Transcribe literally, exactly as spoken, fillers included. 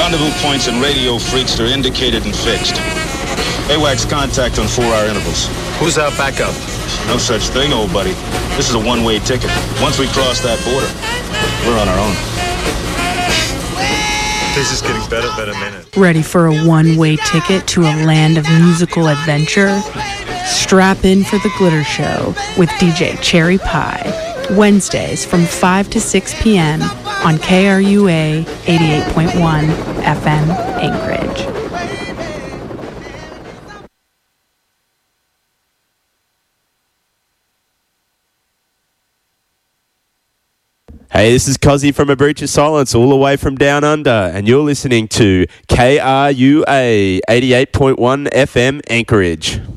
Rendezvous points and radio freaks are indicated and fixed. A WACS contact on four-hour intervals. Who's our backup? No such thing, old buddy. This is a one-way ticket. Once we cross that border, we're on our own. This is getting better by the minute. Ready for a one-way ticket to a land of musical adventure? Strap in for the Glitter Show with D J Cherry Pie. Wednesdays from five to six p.m. on K R U A eighty-eight point one F M Anchorage. Hey, this is Cozzy from A Breach of Silence, all the way from Down Under, and you're listening to K R U A eighty-eight point one F M Anchorage.